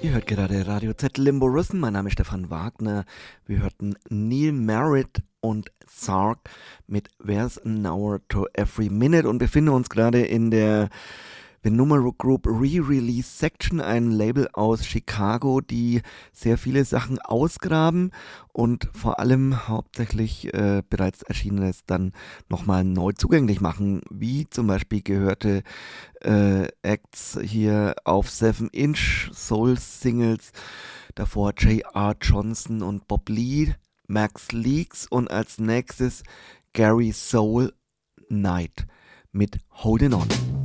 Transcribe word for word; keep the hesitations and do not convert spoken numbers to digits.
Ihr hört gerade Radio Z Limbo Rhythm. Mein Name ist Stefan Wagner. Wir hörten Neil Merritt und Sark mit There's an Hour to Every Minute und befinden uns gerade in der The Numero Group Re-Release Section, ein Label aus Chicago, die sehr viele Sachen ausgraben und vor allem hauptsächlich äh, bereits Erschienenes dann nochmal neu zugänglich machen, wie zum Beispiel gehörte äh, Acts hier auf Seven Inch, Soul Singles, davor J R. Johnson und Bob Lee, Max Leaks und als nächstes Gary Soul Knight mit Holding On.